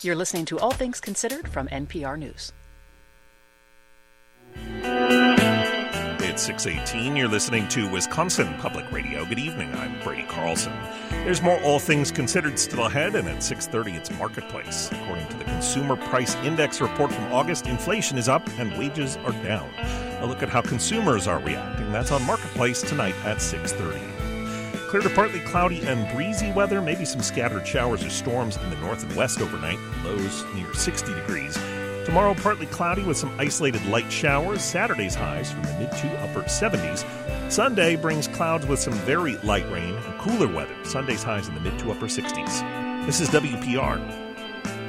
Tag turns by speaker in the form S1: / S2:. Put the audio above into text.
S1: You're listening to All Things Considered from NPR News.
S2: It's 6:18. You're listening to Wisconsin Public Radio. Good evening. I'm Brady Carlson. There's more All Things Considered still ahead, and at 6:30 it's Marketplace. According to the Consumer Price Index report from August, inflation is up and wages are down. A look at how consumers are reacting. That's on Marketplace tonight at 6:30. Clear to partly cloudy and breezy weather, maybe some scattered showers or storms in the north and west overnight, lows near 60 degrees. Tomorrow, partly cloudy with some isolated light showers. Saturday's highs from the mid to upper 70s. Sunday brings clouds with some very light rain and cooler weather. Sunday's highs in the mid to upper 60s. This is WPR.